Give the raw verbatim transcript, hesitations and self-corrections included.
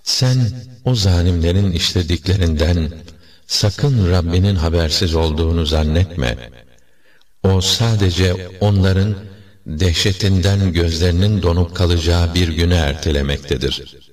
Sen o zalimlerin işlediklerinden sakın Rabbinin habersiz olduğunu zannetme. O sadece onların dehşetinden gözlerinin donup kalacağı bir güne ertelemektedir.